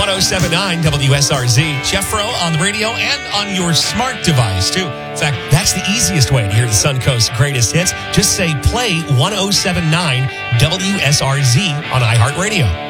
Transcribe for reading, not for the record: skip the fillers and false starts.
1079 WSRZ. Jeff Rowe on the radio and on your smart device, too. In fact, that's the easiest way to hear the Suncoast greatest hits. Just say play 1079 WSRZ on iHeartRadio.